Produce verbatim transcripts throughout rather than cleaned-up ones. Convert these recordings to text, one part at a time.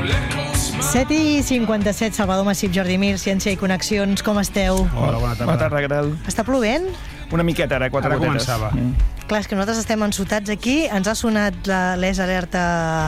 set i cinquanta-set, Salvador Massip, Jordi Mir, Ciència i Connexions, com esteu? Hola, bona tarda. Bona tarda, què tal? Està plovent? Una miqueta, ara, quatre Ara gotetes. començava. Mm. Clar, és que nosaltres estem ensotats aquí, ens ha sonat l'E S Alerta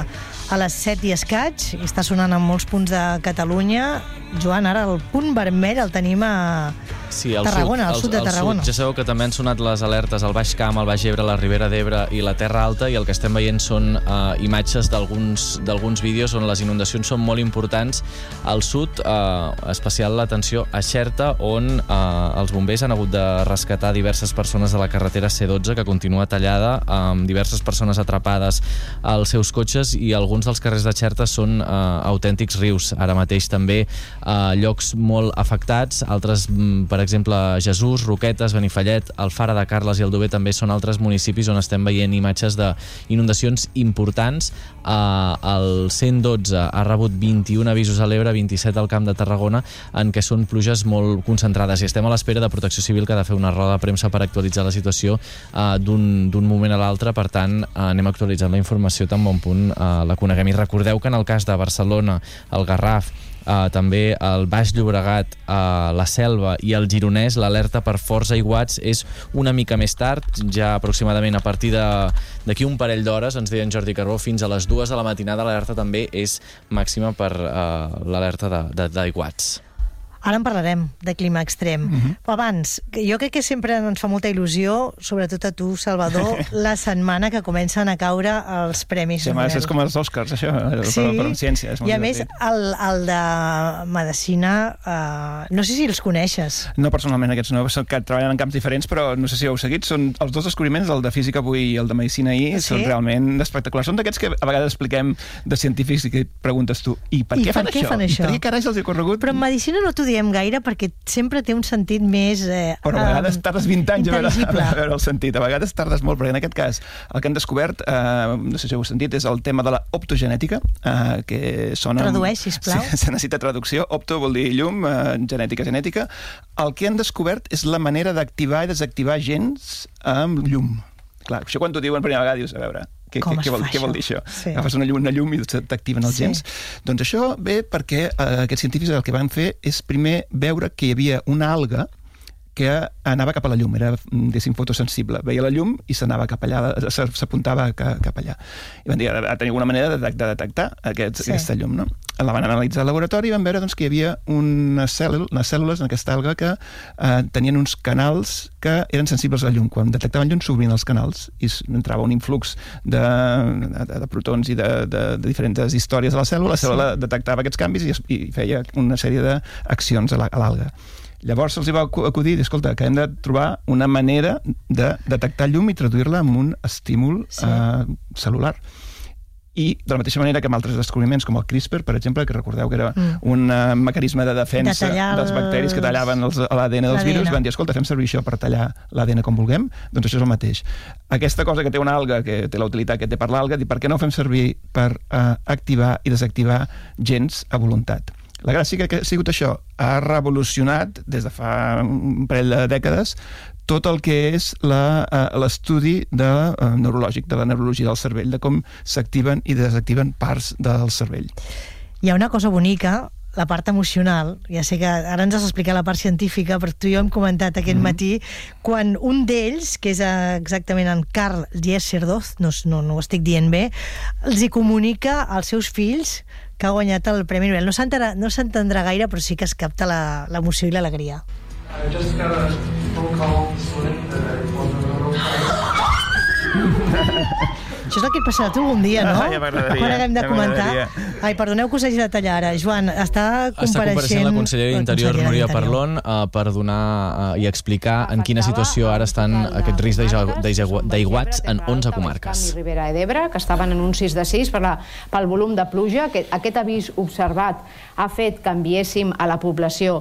a les set i escaig, i està sonant en molts punts de Catalunya. Joan, ara el punt vermell el tenim a Sí, al Tarragona, sud, al sud de Tarragona. Sud. Ja sabeu que també han sonat les alertes al Baix Camp, al Baix Ebre, la Ribera d'Ebre i la Terra Alta, i el que estem veient són uh, imatges d'alguns vídeos on les inundacions són molt importants. Al sud, uh, especial l'atenció a Xerta, on uh, els bombers han hagut de rescatar diverses persones de la carretera C dotze, que continua tallada, amb diverses persones atrapades als seus cotxes, i alguns dels carrers de Xerta són uh, autèntics rius. Ara mateix també uh, llocs molt afectats, altres, per exemple, Jesús, Roquetes, Benifallet, Alfara de Carles i Aldover també són altres municipis on estem veient imatges d'inundacions importants. Uh, el cent dotze ha rebut vint-i-un avisos a l'Ebre, vint-i-set al Camp de Tarragona, en què són pluges molt concentrades, i estem a l'espera de Protecció Civil, que ha de fer una roda de premsa per actualitzar la situació uh, d'un moment a l'altre. Per tant, uh, anem actualitzant la informació tan bon punt uh, la coneguem. I recordeu que en el cas de Barcelona, el Garraf, Uh, també el Baix Llobregat, uh, la Selva i el Gironès, l'alerta per forts aiguats és una mica més tard, ja aproximadament a partir d'aquí un parell d'hores, ens deia en Jordi Carbó, fins a les dues de la matinada. L'alerta també és màxima per uh, l'alerta d'aiguats. Ara en parlarem, de clima extrem. Uh-huh. Però abans, jo crec que sempre ens fa molta il·lusió, sobretot a tu, Salvador, la setmana que comencen a caure els Premis Sí, Nobel. és com els Oscars, això, Sí. però, però en ciència. És molt I a més, divertit. el, el de Medicina, uh, no sé si els coneixes. No personalment, aquests no, que treballen en camps diferents, però no sé si heu seguit, són els dos descobriments, el de Física avui i el de Medicina ahir, Sí? són realment espectaculars. Són d'aquests que a vegades expliquem de científics i que et preguntes tu, i per I què per fan què això? fan això? I per què carai els he corregut? Però en Medicina no t'ho diem gaire perquè sempre té un sentit més... Eh, Però a vegades tardes vint anys a veure, a veure el sentit. A vegades tardes molt, perquè en aquest cas el que han descobert, eh, no sé si heu sentit, és el tema de la optogenètica, eh, que sona... Tradueix, sisplau. Sí, se necessita traducció. Opto vol dir llum, eh, genètica, genètica. El que han descobert és la manera d'activar i desactivar gens amb llum. Clar, això quan t'ho diuen per primera vegada dius, a veure... Què, Com què, es què, vol, fa què vol dir això? això? Sí. Agafes una llum, una llum i t'activen els Sí. gens. Doncs això ve perquè eh, aquests científics el que van fer és primer veure que hi havia una alga que anava cap a la llum, era, diguéssim, fotosensible. Veia la llum i s'anava cap allà, s'apuntava cap allà. I van dir, ha de tenir alguna manera de, de detectar aquest, Sí. aquesta llum, no? La van analitzar al laboratori i van veure doncs, que hi havia unes cèl·lules, unes cèl·lules en aquesta alga que eh, tenien uns canals que eren sensibles a la llum. Quan detectaven llum s'obrien els canals i entrava un influx de, de, de protons i de, de, de diferents històries a la cèl·lula. La cèl·lula sí. detectava aquests canvis i, i feia una sèrie d'accions a l'alga. Llavors se'ls va acudir, escolta, que hem de trobar una manera de detectar llum i traduir-la en un estímul sí. eh, celular. I de la mateixa manera que amb altres descobriments, com el CRISPR, per exemple, que recordeu que era mm. un uh, mecanisme de defensa de dels bacteris que tallaven l'A D N dels virus, van dir, escolta, fem servir això per tallar l'A D N com vulguem, doncs això és el mateix. Aquesta cosa que té una alga, que té la utilitat que té per l'alga, per què no ho fem servir per uh, activar i desactivar gens a voluntat? La gràcia que ha sigut això ha revolucionat, des de fa un parell de dècades, tot el que és l'estudi de, uh, neurològic, de la neurologia del cervell, de com s'activen i desactiven parts del cervell. Hi ha una cosa bonica, la part emocional, ja sé que ara ens has explicat la part científica, però tu i jo hem comentat aquest mm-hmm. matí, quan un d'ells, que és exactament en Karl Lieserdorf, no, no, no ho estic dient bé, els hi comunica als seus fills que ha guanyat el Premi Nobel. No s'entendrà no s'entendrà gaire, però sí que es capta l'emoció i l'alegria. I just got a phone call this morning that I wasn't a little Això és el que et passarà a tu algun dia, no? Ah, ja m'agradaria. Quan haguem de ja comentar. Ai, perdoneu que us hagi de tallar ara. Joan, està compareixent... Està compareixent la consellera d'Interior, Núria Parlon, uh, per donar uh, i explicar en quina situació ara estan aquests riscs d'aiguats en onze comarques. I Ribera d'Ebre, que estaven en un sis de sis per la, pel volum de pluja. Aquest, aquest avís observat ha fet que enviéssim a la població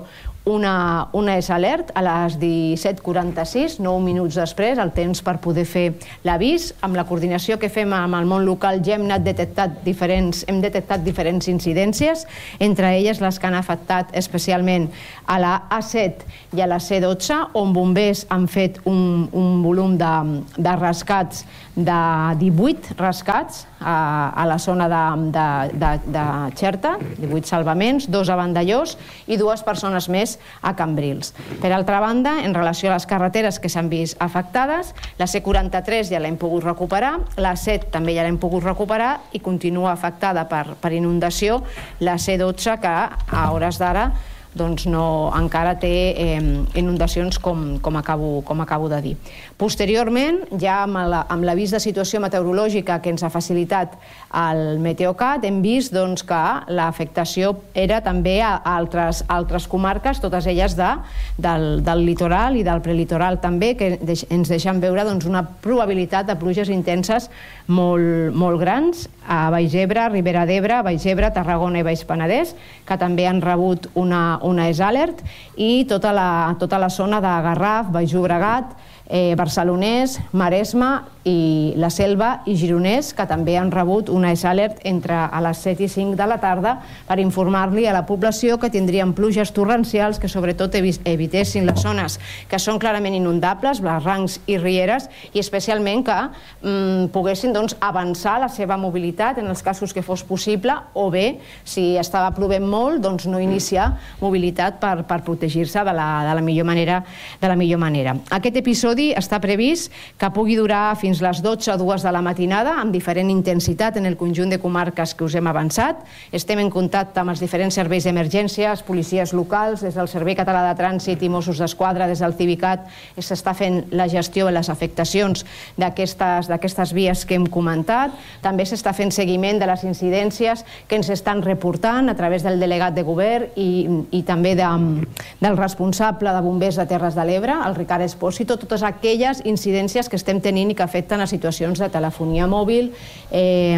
una, una S alert a les disset quaranta-sis, nou minuts després, el temps per poder fer l'avís. Amb la coordinació que fem amb el món local ja hem anat detectat diferents, hem detectat diferents incidències, entre elles les que han afectat especialment a la A set i a la C dotze, on bombers han fet un, un volum de, de rescats, de divuit rescats a, a la zona de, de, de, de Xerta, divuit salvaments, dos a Vandellós i dues persones més a Cambrils. Per altra banda, en relació a les carreteres que s'han vist afectades, la C quaranta-tres ja l'hem pogut recuperar, la set també ja l'hem pogut recuperar i continua afectada per, per inundació la C dotze, que a hores d'ara doncs no, encara té eh, inundacions com, com, acabo, com acabo de dir. Posteriorment, ja amb l'avís de situació meteorològica que ens ha facilitat el Meteocat, hem vist doncs, que l'afectació era també a altres, altres comarques, totes elles de, del, del litoral i del prelitoral també, que deix, ens deixen veure doncs, una probabilitat de pluges intenses molt, molt grans a Baix Ebre, Ribera d'Ebre, Baix Ebre, Tarragona i Baix Penedès, que també han rebut una una S alert, i tota la, tota la zona de Garraf, Baix Llobregat, eh, Barcelonès, Maresme i la Selva i Gironès, que també han rebut una S alert entre a les set i cinc de la tarda per informar-li a la població que tindrien pluges torrencials que sobretot evitessin les zones que són clarament inundables, barrancs i rieres, i especialment que mm, poguessin doncs, avançar la seva mobilitat en els casos que fos possible, o bé, si estava plovent molt, doncs no iniciar mobilitat per, per protegir-se de, la, de, la millor manera, de la millor manera. Aquest episodi està previst que pugui durar fins les dotze o dues de la matinada, amb diferent intensitat en el conjunt de comarques que us hem avançat. Estem en contacte amb els diferents serveis d'emergències, policies locals, des del Servei Català de Trànsit i Mossos d'Esquadra, des del Civicat, s'està fent la gestió de les afectacions d'aquestes d'aquestes vies que hem comentat. També s'està fent seguiment de les incidències que ens estan reportant a través del delegat de govern i, i també de, del responsable de bombers de Terres de l'Ebre, el Ricard Espósito, totes aquelles incidències que estem tenint i que afecten a situacions de telefonia mòbil, eh,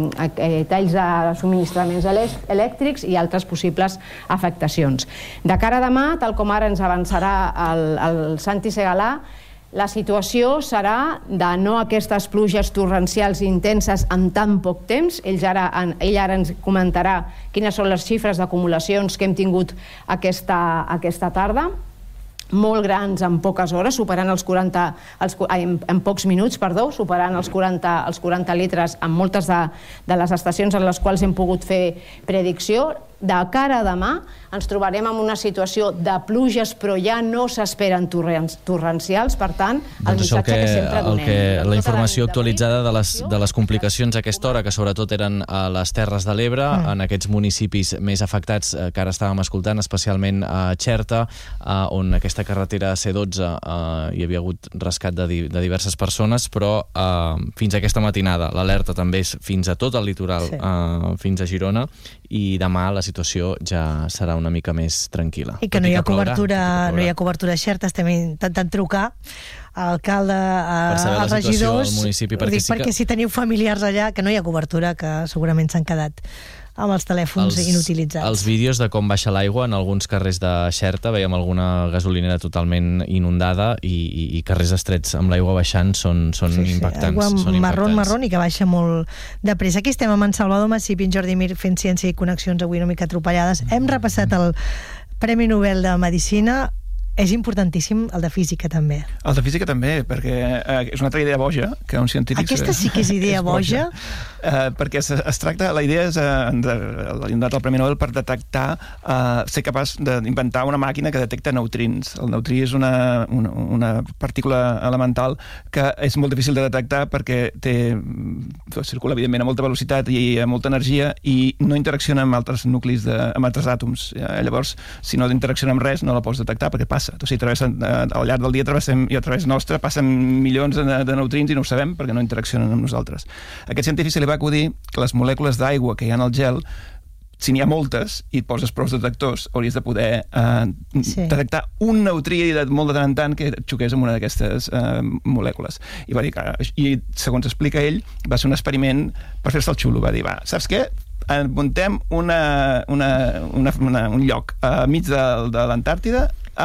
eh, talls de subministraments elèctrics i altres possibles afectacions. De cara a demà, tal com ara ens avançarà el, el Santi Segalà, la situació serà de no aquestes pluges torrencials intenses en tan poc temps. Ell ara, ell ara ens comentarà quines són les xifres d'acumulacions que hem tingut aquesta, aquesta tarda, molt grans en poques hores, superant els quaranta, els, en, en pocs minuts, perdó, superant els quaranta, els quaranta litres en moltes de, de les estacions en les quals hem pogut fer predicció. De cara a demà ens trobarem en una situació de pluges, però ja no s'esperen torrencials, per tant, el doncs missatge que, que sempre donem. Que, la informació actualitzada de les, de les complicacions a aquesta hora, que sobretot eren a les Terres de l'Ebre, mm. en aquests municipis més afectats que ara estàvem escoltant, especialment a Xerta, on aquesta carretera C dotze eh, hi havia hagut rescat de, di, de diverses persones, però eh, fins a aquesta matinada l'alerta també és fins a tot el litoral, sí. eh, fins a Girona, i demà la situació ja serà una mica més tranquil·la. I que no hi ha cobertura, no hi ha cobertura a Xerta, estem intentant trucar a l'alcalde, als regidors, municipi, perquè, dic, sí que... perquè si teniu familiars allà, que no hi ha cobertura, que segurament s'han quedat amb els telèfons els, inutilitzats. Els vídeos de com baixa l'aigua en alguns carrers de Xerta, veiem alguna gasolinera totalment inundada i, i, i carrers estrets amb l'aigua baixant són, són sí, sí. impactants. Aigua són marrón, impactants. marrón i que baixa molt de pressa. Aquí estem amb en Salvador Massip i en Jordi Mir fent ciència i connexions avui una mica atropellades. Hem repassat el Premi Nobel de Medicina. És importantíssim el de física, també. El de física també, perquè eh, és una altra idea boja, que un científic... Aquesta sí que és idea és boja. boja. Eh, perquè es, es tracta... La idea és eh, de, de, del Premi Nobel per detectar, eh, ser capaç d'inventar una màquina que detecta neutrins. El neutrí és una, una, una partícula elemental que és molt difícil de detectar perquè té, circula, evidentment, a molta velocitat i a molta energia i no interacciona amb altres nuclis, de, amb altres àtoms. Eh, llavors, si no interacciona amb res, no la pots detectar perquè passa. O sigui, travessen, eh, al llarg del dia travessem, i a través nostre passen milions de, de neutrins i no ho sabem perquè no interaccionen amb nosaltres. Aquest científic se li va acudir que les molècules d'aigua que hi ha en el gel, si n'hi ha moltes i et poses prou detectors, hauries de poder eh, sí. detectar un neutrí de molt de tant en tant que xoqués amb una d'aquestes eh, molècules. I va dir que, i segons explica ell, va ser un experiment per fer-se el xulo. Va dir, va, saps què? muntem una, una, una, una, un lloc a mig de, de l'Antàrtida,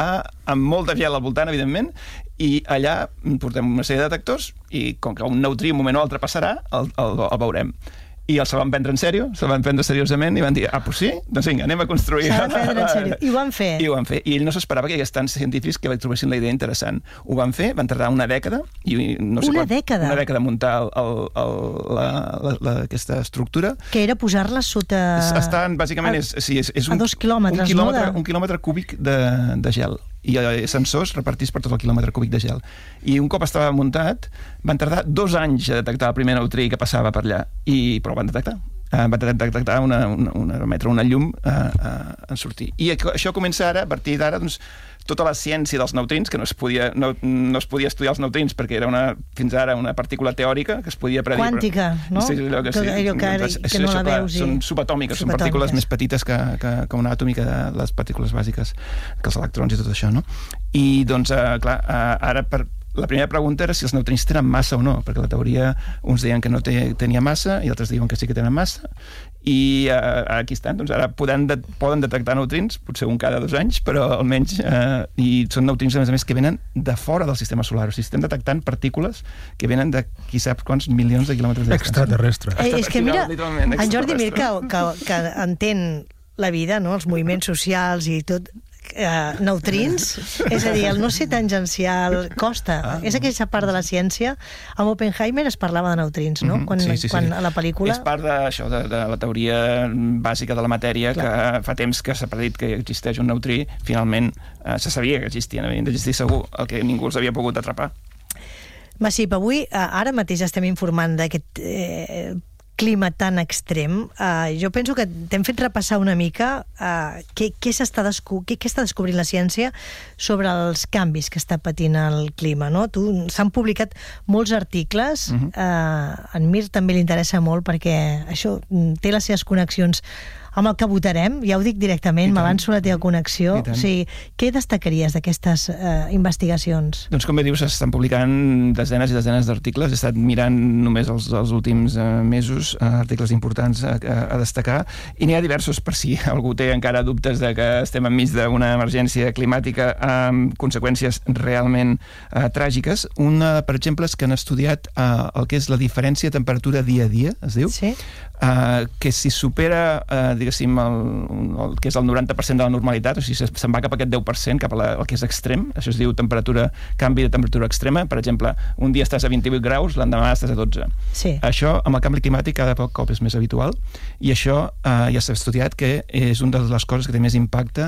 amb molt de gel al voltant, evidentment, i allà portem una sèrie de detectors i com que un neutrí un moment o altre passarà, el, el, el veurem. I el se van prendre en sèrio, se van prendre seriosament i van dir, ah, doncs sí, doncs vinga, anem a construir. S'ha de prendre en sèrio. I ho van fer. I ho van fer. I ell no s'esperava que hi hagués tants científics que trobessin la idea interessant. Ho van fer, van tardar una dècada. I no sé una quan, dècada? Una dècada a muntar el, el, el, la, la, la, aquesta estructura. Que era posar-la sota... Estan, bàsicament, és, sí, és, és un, a dos quilòmetres, un quilòmetre, no? De... Un quilòmetre cúbic de, de gel. I sensors repartits per tot el quilòmetre cúbic de gel. I un cop estava muntat, van tardar dos anys a detectar el primer neutrí que passava per allà. I, però van detectar. Uh, va detectar una, una, una, emetre una llum uh, uh, en sortir. I això comença ara, a partir d'ara, doncs, tota la ciència dels neutrins, que no es podia, no, no es podia estudiar els neutrins perquè era una, fins ara una partícula teòrica que es podia predir. Quàntica, però, no? Sí, allò que, sí, allò que, doncs, que no la veus. Són subatòmiques, són partícules més petites que, que, que una atòmica de les partícules bàsiques, que els electrons i tot això, no? I, doncs, uh, clar, uh, ara per la primera pregunta era si els neutrins tenen massa o no, perquè la teoria uns deien que no té, tenia massa i altres diuen que sí que tenen massa, i uh, aquí estan, doncs ara poden, de, poden detectar neutrins, potser un cada dos anys, però almenys, uh, i són neutrins a més a més que venen de fora del sistema solar, o sigui, estem detectant partícules que venen de qui sap quants milions de quilòmetres de distància. Extraterrestre. Eh, és que mira, en Jordi Mir, que, que, que entén la vida, no? Els moviments socials i tot, Uh, neutrins, és a dir, el no ser tangencial costa. Ah, és aquesta part de la ciència. Amb Oppenheimer es parlava de neutrins, no? Mm-hmm, quan, sí, sí, quan sí. a la pel·lícula... És part d'això, de, de la teoria bàsica de la matèria. Clar. Que fa temps que s'ha predit que existeix un neutrí. Finalment uh, se sabia que existien, havien d'existir segur, el que ningú els havia pogut atrapar. Massip, avui, uh, ara mateix estem informant d'aquest eh, clima tan extrem. Uh, jo penso que t'hem fet repassar una mica uh, què, què, s'està desco què, què està descobrint la ciència sobre els canvis que està patint el clima, no? S'han publicat molts articles, uh-huh. uh, en Mir també li interessa molt perquè això té les seves connexions amb el que votarem, ja ho dic directament, m'avanço la teva connexió. O sigui, què destacaries d'aquestes eh, investigacions? Doncs com bé dius, s'estan publicant desenes i desenes d'articles. He estat mirant només els, els últims eh, mesos eh, articles importants a, a destacar, i n'hi ha diversos per si algú té encara dubtes de que estem enmig d'una emergència climàtica amb conseqüències realment eh, tràgiques. Una, per exemple, és que han estudiat eh, el que és la diferència de temperatura dia a dia, es diu, sí. eh, que si supera eh, diguéssim, el, el que és el noranta per cent de la normalitat, o sigui, se'n va cap a aquest deu per cent, cap a la, el que és extrem, això es diu temperatura, canvi de temperatura extrema. Per exemple, un dia estàs a vint-i-vuit graus, l'endemà estàs a dotze. Sí. Això, amb el canvi climàtic, cada cop és més habitual, i això eh, ja s'ha estudiat que és una de les coses que té més impacte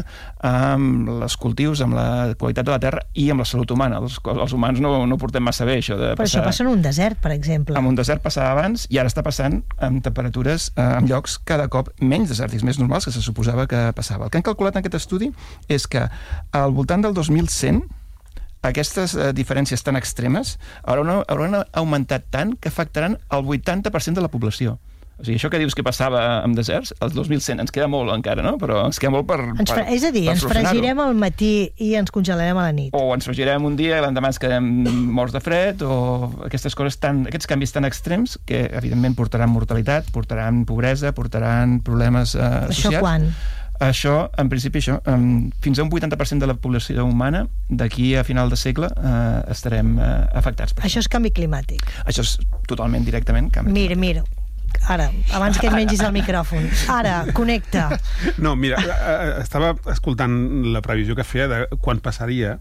amb els cultius, amb la qualitat de la terra i amb la salut humana. Els, els humans no, no portem massa bé, això de Però passar... això passa en un desert, per exemple. En un desert passava abans, i ara està passant amb temperatures, eh, en llocs cada cop menys desèrtics, més normals que se suposava que passava. El que han calculat en aquest estudi és que al voltant del dos mil cent aquestes eh, diferències tan extremes hauran, hauran augmentat tant que afectaran el vuitanta per cent de la població. O sigui, això que dius que passava en deserts, el dos mil cent ens queda molt encara, no? Però ens queda molt per... Ens per és a dir, ens fregirem al matí i ens congelarem a la nit. O ens fregirem un dia i l'endemà ens quedem morts de fred, o aquestes coses tan, aquests canvis tan extrems que, evidentment, portaran mortalitat, portaran pobresa, portaran problemes eh, socials. Això quan? Això, en principi, això, um, fins a un vuitanta per cent de la població humana, d'aquí a final de segle, eh, estarem eh, afectats. Això és canvi climàtic. Això és totalment, directament, canvi mira, climàtic. Mira, ara, abans que et mengis el micròfon. Ara, connecta. No, mira, estava escoltant la previsió que feia de quan passaria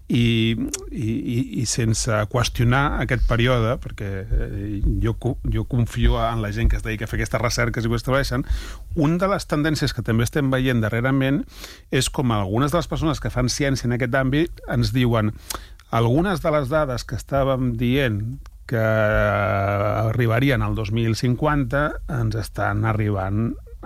i, i, i sense qüestionar aquest període, perquè jo, jo confio en la gent que es dedica a fer aquestes recerques i ho estableixen, una de les tendències que també estem veient darrerament és com algunes de les persones que fan ciència en aquest àmbit ens diuen algunes de les dades que estàvem dient que arribarien al dos mil cinquanta ens estan arribant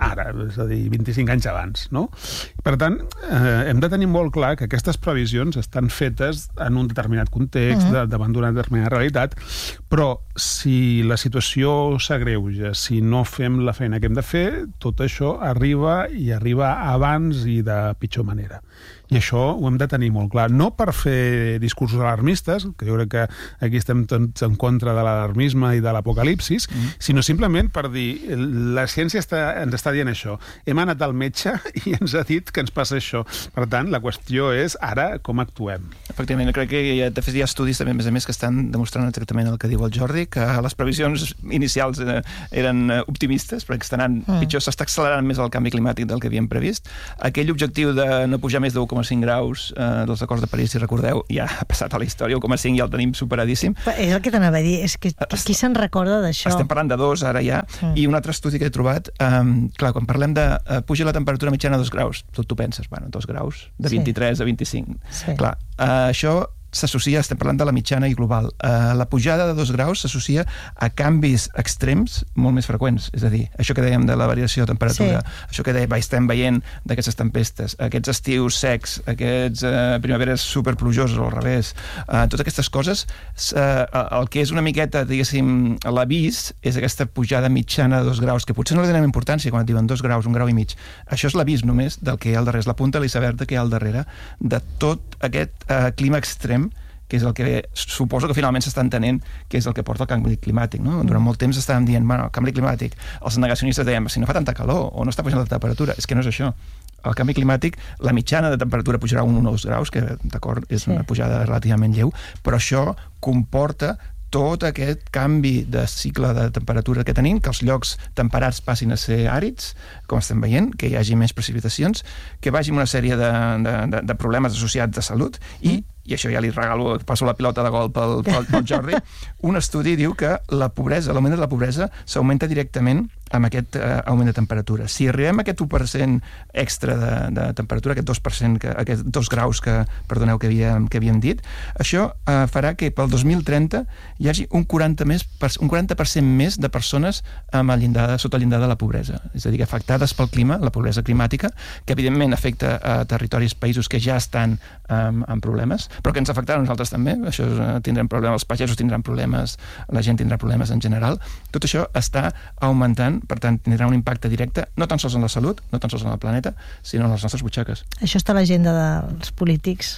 ara, és a dir, vint-i-cinc anys abans, no? Per tant, eh, hem de tenir molt clar que aquestes previsions estan fetes en un determinat context, uh-huh. de, davant d'una determinada realitat, però si la situació s'agreuja, si no fem la feina que hem de fer, tot això arriba i arriba abans i de pitjor manera. I això ho hem de tenir molt clar. No per fer discursos alarmistes, que jo crec que aquí estem tots en contra de l'alarmisme i de l'apocalipsis, mm. sinó simplement per dir, la ciència està, ens està dient això. Hem anat al metge i ens ha dit que ens passa això. Per tant, la qüestió és ara com actuem. Efectivament, crec que hi ha, de fet, hi ha estudis també, a més a més, que estan demostrant exactament el que diu el Jordi, que les previsions inicials eren optimistes, perquè estan anant mm. pitjor, s'està accelerant més el canvi climàtic del que havíem previst. Aquell objectiu de no pujar més de u coma cinc graus eh, dels acords de París, si recordeu, ja ha passat a la història, u coma cinc ja el tenim superadíssim. Però és el que t'anava a dir, és que qui se'n recorda d'això? Estem parlant de dos ara ja, mm. i un altre estudi que he trobat, eh, clar, quan parlem de eh, puja la temperatura mitjana a dos graus, tot tu penses, bueno, dos graus, de vint-i-tres sí. a vint-i-cinc. Sí. Clar, eh, això s'associa, estem parlant de la mitjana i global, eh, la pujada de dos graus s'associa a canvis extrems molt més freqüents, és a dir, això que dèiem de la variació de temperatura, sí. això que dèiem, estem veient d'aquestes tempestes, aquests estius secs, aquests eh, primaveres superplujoses o al revés, eh, totes aquestes coses, eh, el que és una miqueta, diguéssim, l'avís és aquesta pujada mitjana de dos graus, que potser no li donem importància quan et diuen dos graus, un grau i mig. Això és l'avís només del que hi ha al darrere, és la punta de l'iceberg que hi ha al darrere de tot aquest eh, clima extrem, que és el que suposo que finalment s'està entenent que és el que porta el canvi climàtic, no? Durant molt temps estàvem dient, bueno, el canvi climàtic, els negacionistes deien, si no fa tanta calor o no està pujant la temperatura, és que no és això. El canvi climàtic, la mitjana de temperatura pujarà un o dos graus, que d'acord, és sí. una pujada relativament lleu, però això comporta tot aquest canvi de cicle de temperatura que tenim, que els llocs temperats passin a ser àrids, com estem veient, que hi hagi més precipitacions, que vagi amb una sèrie de, de, de, de problemes associats de salut, i, i això ja li regalo, passo la pilota de gol pel, pel, pel Jordi, un estudi diu que la pobresa, l'augment de la pobresa s'augmenta directament amb aquest eh, augment de temperatura. Si arribem a aquest u per cent extra de, de temperatura, aquest dos per cent, que, aquests dos graus que, perdoneu, que havíem, que havíem dit, això eh, farà que pel dos mil trenta hi hagi un quaranta per cent, un quaranta per cent més de persones amb el llindar, sota el llindar de la pobresa. És a dir, afectades pel clima, la pobresa climàtica, que evidentment afecta a territoris, països que ja estan eh, amb problemes, però que ens afectarà a nosaltres també. Això eh, tindrem problemes, els pagesos tindran problemes, la gent tindrà problemes en general. Tot això està augmentant, per tant, tindrà un impacte directe, no tan sols en la salut, no tan sols en el planeta, sinó en les nostres butxaques. Això està a l'agenda dels polítics.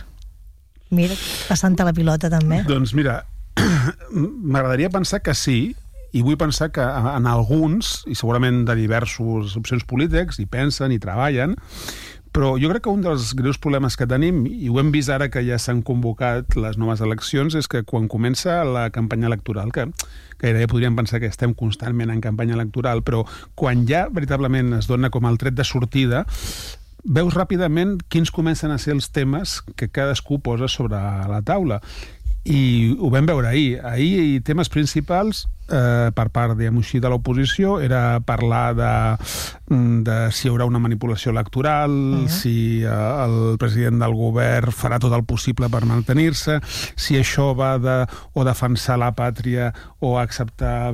Mira, passant-te la pilota també. Doncs mira, m'agradaria pensar que sí, i vull pensar que en alguns, i segurament de diversos opcions polítics, hi pensen, hi treballen, però jo crec que un dels greus problemes que tenim, i ho hem vist ara que ja s'han convocat les noves eleccions, és que quan comença la campanya electoral, que gairebé podríem pensar que estem constantment en campanya electoral, però quan ja veritablement es dona com el tret de sortida, veus ràpidament quins comencen a ser els temes que cadascú posa sobre la taula. I ho vam veure ahir. Ahir, temes principals eh, per part, diguem-ho així, de l'oposició era parlar de, de si hi haurà una manipulació electoral, uh-huh. si eh, el president del govern farà tot el possible per mantenir-se, si això va de o defensar la pàtria o acceptar...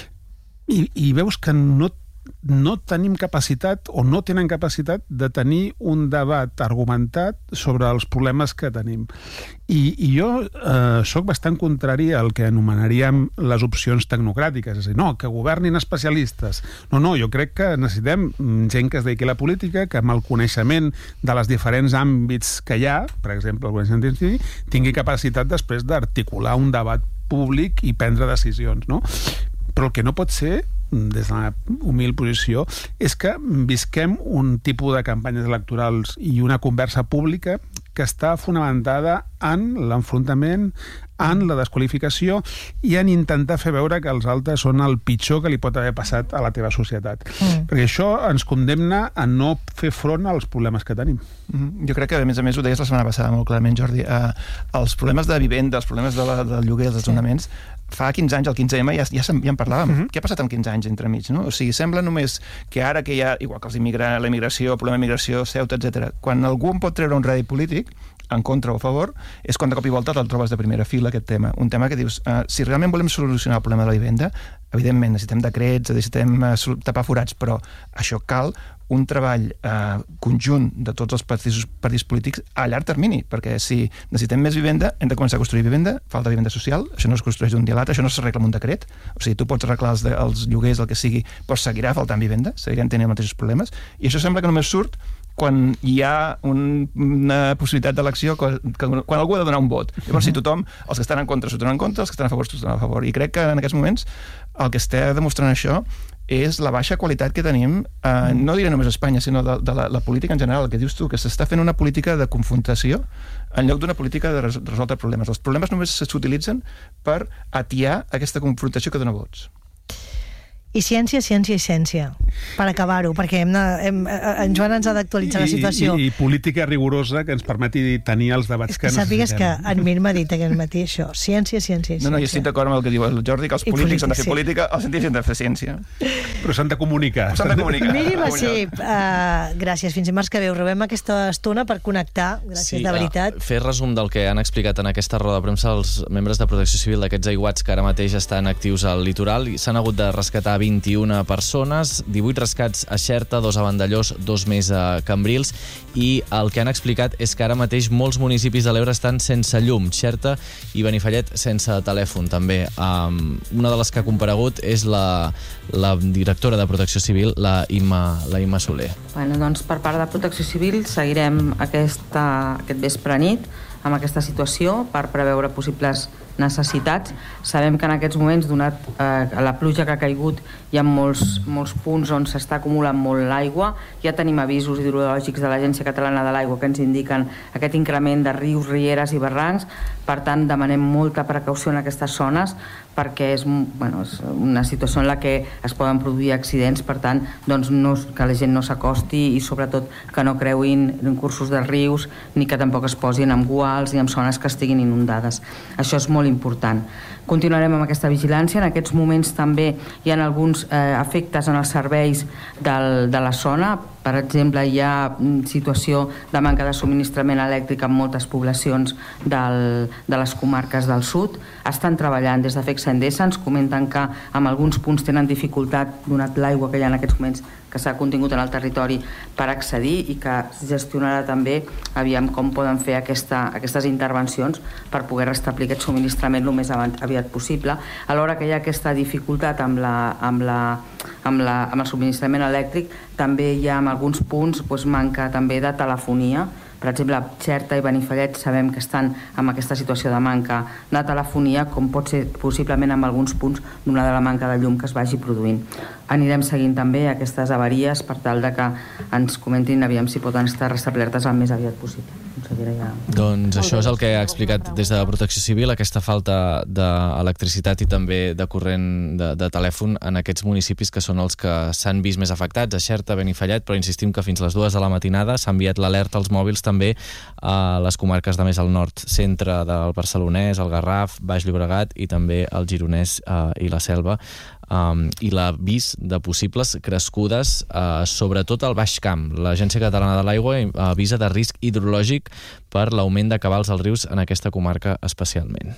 I, i veus que no no tenim capacitat o no tenen capacitat de tenir un debat argumentat sobre els problemes que tenim. I, i jo eh, sóc bastant contrari al que anomenaríem les opcions tecnocràtiques, és a dir, no, que governin especialistes. No, no, jo crec que necessitem gent que es dediqui a la política, que amb el coneixement de les diferents àmbits que hi ha, per exemple, el coneixement científic, tingui capacitat després d'articular un debat públic i prendre decisions, no? Però el que no pot ser, des de la humil posició, és que visquem un tipus de campanyes electorals i una conversa pública que està fonamentada en l'enfrontament, en la desqualificació i en intentar fer veure que els altres són el pitjor que li pot haver passat a la teva societat. Mm. Perquè això ens condemna a no fer front als problemes que tenim. Mm-hmm. Jo crec que, a més a més, ho deies la setmana passada molt clarament, Jordi, eh, els problemes de vivenda, els problemes de la, del lloguer, dels desnonaments, sí. Fa quinze anys, el quinze ema, ja, ja, ja en parlàvem. Uh-huh. Què ha passat en quinze anys entremig? No? O sigui, sembla només que ara que hi ha, igual que els immigra, la immigració, el problema d'immigració, Ceuta, etcètera, quan algú en pot treure un rèdit polític, en contra o a favor, és quan de cop i volta te'l trobes de primera fila subtil aquest tema. Un tema que dius, uh, si realment volem solucionar el problema de la vivenda, evidentment necessitem decrets, necessitem uh, tapar forats, però això cal un treball eh, conjunt de tots els partits, partits polítics a llarg termini, perquè si necessitem més vivenda, hem de començar a construir vivenda, falta vivenda social, això no es construeix d'un dia a l'altre, això no s'arregla amb un decret, o sigui, tu pots arreglar els, de, els lloguers, el que sigui, però seguirà faltant vivenda, seguirem tenint els mateixos problemes, i això sembla que només surt quan hi ha un, una possibilitat d'elecció, quan, quan algú ha de donar un vot. Llavors, si tothom, els que estan en contra, s'ho donen en contra, els que estan a favor, s'ho donen a favor. I crec que en aquests moments el que està demostrant això és la baixa qualitat que tenim, eh, no diré només a Espanya, sinó de, de la, la política en general, el que dius tu, que s'està fent una política de confrontació en lloc d'una política de res, resoldre problemes. Els problemes només s'utilitzen per atiar aquesta confrontació que dona vots. I ciència, ciència i ciència, per acabar-ho, perquè hem de, hem, en Joan ens ha d'actualitzar la situació. I, i, I política rigorosa que ens permeti tenir els debats que, que necessitem. Sàpigues que en Mir m'ha dit aquest matí això, ciència, ciència i ciència. No, no, jo estic d'acord amb el que diu el Jordi, que els polítics han de fer sí. política, els científics han de fer ciència. Però s'han de comunicar. S'han de comunicar. Miri Massip, uh, gràcies, fins dimarts que ve. Us rebem aquesta estona per connectar, gràcies, sí, de veritat. Uh, fer resum del que han explicat en aquesta roda de premsa els membres de Protecció Civil d'aquests aiguats que ara mateix estan actius al litoral i s'han hagut de rescatar vint-i-una persones, divuit rescats a Xerta, dos a Vandellós, dos més a Cambrils, i el que han explicat és que ara mateix molts municipis de l'Ebre estan sense llum, Xerta i Benifallet sense telèfon també. Um, una de les que ha comparegut és la, la directora de Protecció Civil, la Imma, la Imma Soler. Bueno, doncs per part de Protecció Civil seguirem aquesta, aquest vespre nit amb aquesta situació per preveure possibles necessitats. Sabem que en aquests moments, donat eh, la pluja que ha caigut, hi ha molts, molts punts on s'està acumulant molt l'aigua. Ja tenim avisos hidrològics de l'Agència Catalana de l'Aigua que ens indiquen aquest increment de rius, rieres i barrancs. Per tant, demanem molta precaució en aquestes zones perquè és, bueno, és una situació en la que es poden produir accidents, per tant, doncs no, que la gent no s'acosti i sobretot que no creuin en cursos de rius ni que tampoc es posin en guals ni en zones que estiguin inundades. Això és molt important. Continuarem amb aquesta vigilància. En aquests moments també hi ha alguns eh, efectes en els serveis del, de la zona. Per exemple, hi ha situació de manca de subministrament elèctric en moltes poblacions del, de les comarques del sud. Estan treballant des de Fexa Endesa. Ens comenten que en alguns punts tenen dificultat, donat l'aigua que hi ha en aquests moments que s'ha contingut en el territori, per accedir, i que es gestionarà també aviam com poden fer aquesta, aquestes intervencions per poder restablir aquest subministrament el més aviat possible. Alhora que hi ha aquesta dificultat amb, la, amb, la, amb, la, amb el subministrament elèctric, també hi ha en alguns punts doncs, manca també de telefonia. Per exemple, Xerta i Benifallet sabem que estan en aquesta situació de manca de telefonia, com pot ser possiblement en alguns punts donada la manca de llum que es vagi produint. Anirem seguint també aquestes avaries per tal de que ens comentin aviam si poden estar restablertes el més aviat possible. Ja... Doncs això és el que ha explicat des de Protecció Civil, aquesta falta d'electricitat i també de corrent de, de telèfon en aquests municipis que són els que s'han vist més afectats, a Xerta, Benifallet, però insistim que fins les dues de la matinada s'ha enviat l'alerta als mòbils també a les comarques de més al nord, centre del Barcelonès, el Garraf, Baix Llobregat i també el Gironès eh, i la Selva. Um, i l'avís de possibles crescudes uh, sobretot al Baix Camp. L'Agència Catalana de l'Aigua avisa de risc hidrològic per l'augment de cabals als rius en aquesta comarca especialment.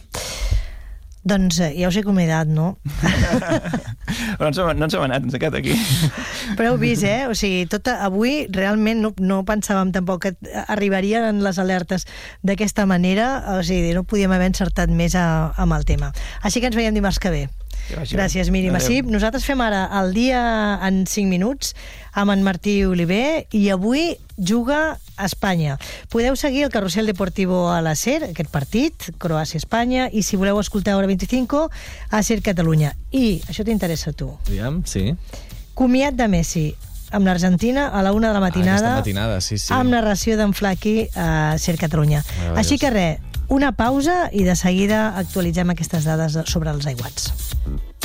Doncs ja us he convidat, no? Però no ens, hem, no ens hem anat, ens hem quedat aquí. Però heu vist, eh? O sigui, tot, avui realment no, no pensàvem tampoc que arribarien les alertes d'aquesta manera, o sigui, no podíem haver encertat més a, amb el tema. Així que ens veiem dimarts que ve. Gràcies, Miri Massip. Nosaltres fem ara el dia en cinc minuts amb en Martí Oliver i avui juga a Espanya. Podeu seguir el Carrusel Deportivo a la SER, aquest partit, Croàcia-Espanya, i si voleu escoltar Hora vint-i-cinc, a SER Catalunya. I això t'interessa a tu. Aviam, sí. Comiat de Messi amb l'Argentina a la una de la matinada, ah, matinada sí, sí. amb narració d'en Flaqui a SER Catalunya. Així que res, una pausa i de seguida actualitzem aquestes dades sobre els aiguats.